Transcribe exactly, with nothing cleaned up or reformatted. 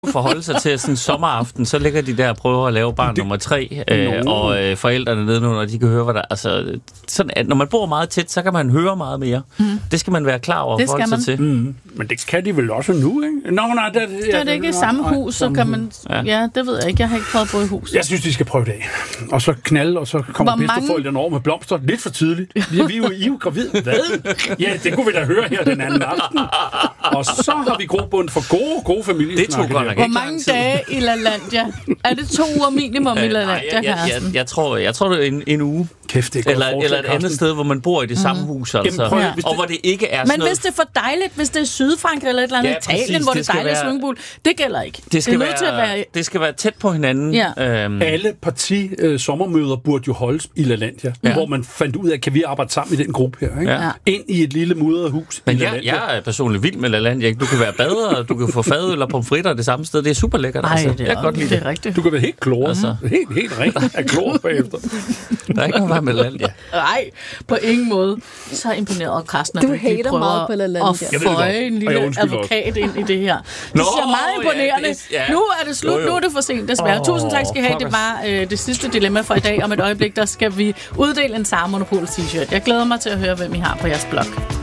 forholde sig til, at sådan en sommeraften, så ligger de der og prøver at lave barn det, nummer tre, øh, no. og øh, forældrene nedenunder, de kan høre, hvad der... Altså, sådan, at når man bor meget tæt, så kan man høre meget mere. Mm. Det skal man være klar over at forholde sig til. Mm. Men det kan de vel også nu, ikke? Nå, nej, det, det er det ikke i samme hus, så kan man... Ja. ja, det ved jeg ikke. Jeg har ikke prøvet at bo i hus. Jeg synes, de skal prøve det af. Og så knalde, og så kommer bedsteforældrene over med blomster. Lidt for tidligt. Vi er jo, I er jo gravid. Hvad? Ja, det kunne vi da høre her den anden aften. Og så har vi grobund for gode, gode familiesnakker. Det tog Hvor mange dage i LaLandia? Er det to uger minimum i LaLandia, jeg, jeg, jeg, jeg, tror, jeg tror, det er en, en uge. Kæft, det er eller, eller et andet sted, hvor man bor i det mm. samme hus, altså. Jamen, ja. Og hvor det ikke er sådan Men noget... hvis det er for dejligt, hvis det er Sydfrankrig eller et eller andet ja, Italien, præcis, hvor det er dejligt swimmingpool, det gælder ikke. Det skal, det, være, til at være... det skal være tæt på hinanden. Ja. Øhm. Alle parti-sommermøder øh, burde jo holdes i LaLandia, ja. Hvor man fandt ud af, kan vi arbejde sammen i den gruppe her, ikke? Ja. Ind i et lille mudret hus. Men jeg, jeg er personligt vild med LaLandia. Du kan være bader, du kan få fadøl og pomfritter det samme sted. Det er super lækkert. Ej, altså. det er, jeg godt lide det er rigtigt. Du kan være helt klor. Altså. Helt, helt rent af klor bagefter. Der er ikke noget med LaLandia. Nej, på ingen måde. Så imponeret af Carsten, at du, du ikke prøver at, at føje en lille advokat ind i det her. Det Nå, er meget imponerende. Ja, det, ja. Nu er det slut. Jo, jo. Nu er det for sent, desværre. Oh, Tusind tak skal I have. Det var øh, det sidste dilemma for i dag. Om et øjeblik, der skal vi uddele en Sara Monopol t-shirt. Jeg glæder mig til at høre, hvem I har på jeres blog.